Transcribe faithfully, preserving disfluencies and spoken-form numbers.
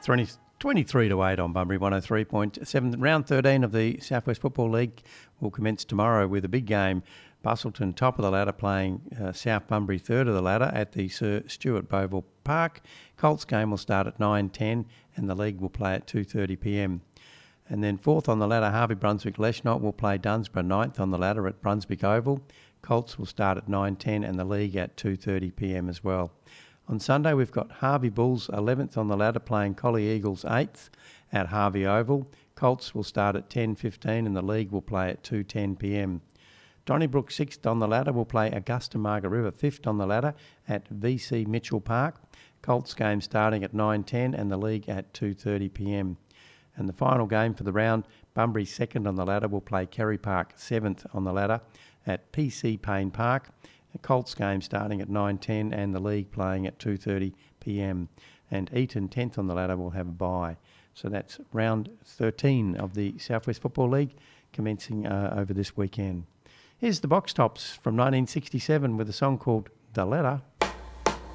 twenty, twenty-three to eight on Bunbury one oh three point seven. Round thirteen of the South West Football League will commence tomorrow with a big game. Bustleton, top of the ladder, playing uh, South Bunbury, third of the ladder, at the Sir Stuart Boville Park. Colts game will start at nine ten and the league will play at two thirty p m. And then fourth on the ladder, Harvey Brunswick Leschnott will play Dunsborough, ninth on the ladder at Brunswick Oval. Colts will start at nine ten and the league at two thirty p m as well. On Sunday, we've got Harvey Bulls, eleventh on the ladder, playing Collie Eagles, eighth at Harvey Oval. Colts will start at ten fifteen and the league will play at two ten p m. Donnybrook, sixth on the ladder, will play Augusta Margaret River, fifth on the ladder, at V C Mitchell Park. Colts game starting at nine ten and the league at two thirty p m. And the final game for the round, Bunbury, second on the ladder, will play Kerry Park, seventh on the ladder, at P C Payne Park. The Colts game starting at nine ten and the league playing at two thirty p m. And Eton, tenth on the ladder, will have a bye. So that's round thirteen of the South West Football League commencing uh, over this weekend. Here's the Box Tops from nineteen sixty-seven with a song called The Letter.